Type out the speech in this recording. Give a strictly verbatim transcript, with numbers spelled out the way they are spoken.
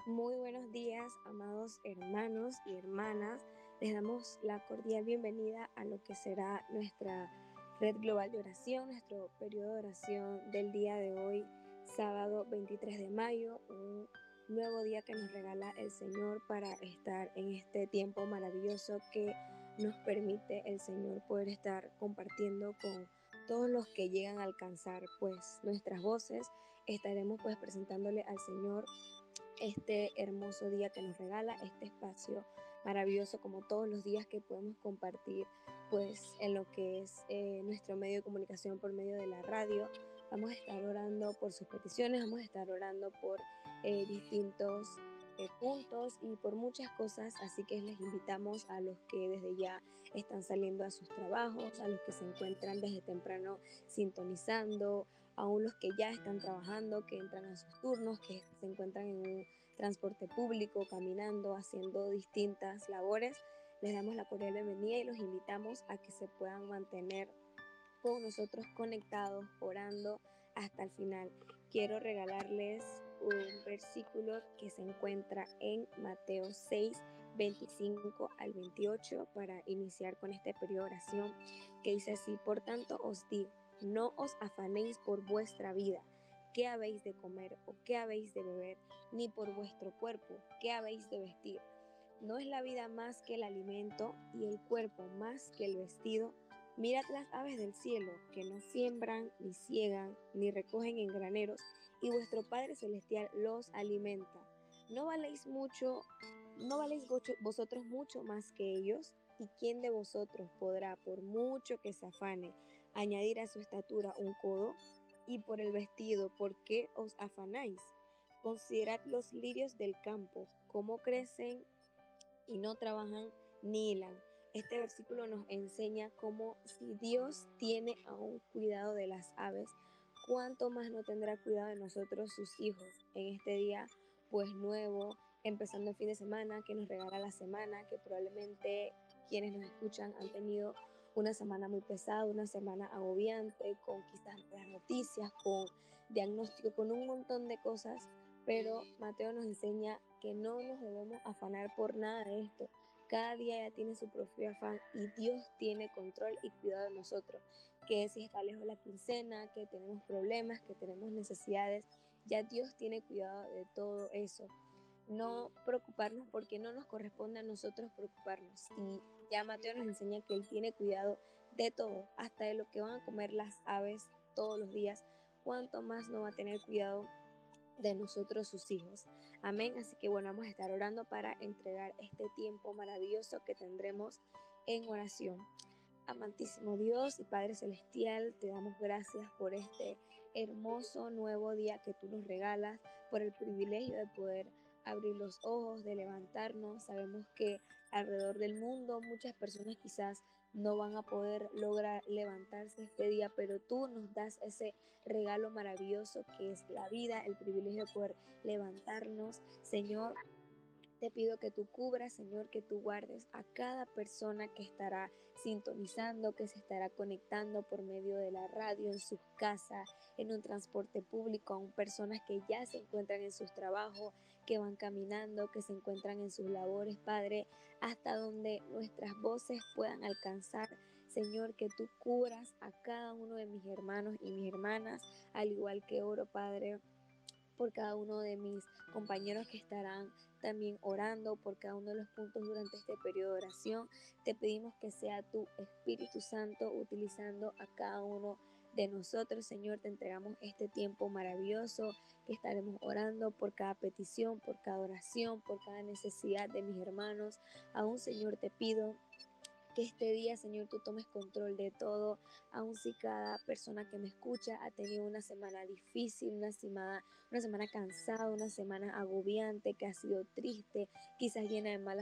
Muy buenos días, amados hermanos y hermanas. Les damos la cordial bienvenida a lo que será nuestra red global de oración, nuestro periodo de oración del día de hoy, sábado veintitrés de mayo, un nuevo día que nos regala el Señor para estar en este tiempo maravilloso que nos permite el Señor poder estar compartiendo con todos los que llegan a alcanzar pues nuestras voces. Estaremos pues presentándole al Señor este hermoso día que nos regala, este espacio maravilloso como todos los días que podemos compartir pues en lo que es eh, nuestro medio de comunicación por medio de la radio. Vamos a estar orando por sus peticiones, vamos a estar orando por eh, distintos eh, puntos y por muchas cosas, así que les invitamos a los que desde ya están saliendo a sus trabajos, a los que se encuentran desde temprano sintonizando, aún los que ya están trabajando, que entran a sus turnos, que se encuentran en un transporte público, caminando, haciendo distintas labores. Les damos la cordial bienvenida y los invitamos a que se puedan mantener con nosotros conectados, orando hasta el final. Quiero regalarles un versículo que se encuentra en Mateo seis, veinticinco al veintiocho para iniciar con este periodo de oración, que dice así: por tanto os digo, no os afanéis por vuestra vida, qué habéis de comer o qué habéis de beber, ni por vuestro cuerpo, qué habéis de vestir. ¿No es la vida más que el alimento y el cuerpo más que el vestido? Mirad las aves del cielo, que no siembran, ni ciegan, ni recogen en graneros, y vuestro Padre Celestial los alimenta. ¿No valéis mucho, no valéis vosotros mucho más que ellos? ¿Y quién de vosotros podrá, por mucho que se afane, añadir a su estatura un codo? Y por el vestido, ¿por qué os afanáis? Considerad los lirios del campo, cómo crecen y no trabajan ni hilan. Este versículo nos enseña cómo si Dios tiene aún cuidado de las aves, cuánto más no tendrá cuidado de nosotros, sus hijos, en este día pues nuevo, empezando el fin de semana, que nos regala la semana, que probablemente quienes nos escuchan han tenido una semana muy pesada, una semana agobiante, con quizás las noticias, con diagnóstico, con un montón de cosas, pero Mateo nos enseña que no nos debemos afanar por nada de esto. Cada día ya tiene su propio afán y Dios tiene control y cuidado de nosotros. Que si está lejos la quincena, que tenemos problemas, que tenemos necesidades, ya Dios tiene cuidado de todo eso. No preocuparnos porque no nos corresponde a nosotros preocuparnos. Y ya Mateo nos enseña que Él tiene cuidado de todo, hasta de lo que van a comer las aves todos los días. ¿Cuánto más no va a tener cuidado de nosotros, sus hijos? Amén. Así que bueno, vamos a estar orando para entregar este tiempo maravilloso que tendremos en oración. Amantísimo Dios y Padre Celestial, te damos gracias por este hermoso nuevo día que tú nos regalas, por el privilegio de poder abrir los ojos, de levantarnos. Sabemos que alrededor del mundo muchas personas quizás no van a poder lograr levantarse este día, pero tú nos das ese regalo maravilloso que es la vida, el privilegio de poder levantarnos. Señor, te pido que tú cubras, Señor, que tú guardes a cada persona que estará sintonizando, que se estará conectando por medio de la radio, en sus casas, en un transporte público, aún personas que ya se encuentran en sus trabajos, que van caminando, que se encuentran en sus labores, Padre, hasta donde nuestras voces puedan alcanzar. Señor, que tú cubras a cada uno de mis hermanos y mis hermanas, al igual que oro, Padre, por cada uno de mis compañeros que estarán también orando por cada uno de los puntos durante este periodo de oración. Te pedimos que sea tu Espíritu Santo utilizando a cada uno de nosotros. Señor, te entregamos este tiempo maravilloso que estaremos orando por cada petición, por cada oración, por cada necesidad de mis hermanos. Aún, Señor, te pido que este día, Señor, tú tomes control de todo, aun si cada persona que me escucha ha tenido una semana difícil, una semana, una semana cansada, una semana agobiante, que ha sido triste, quizás llena de malas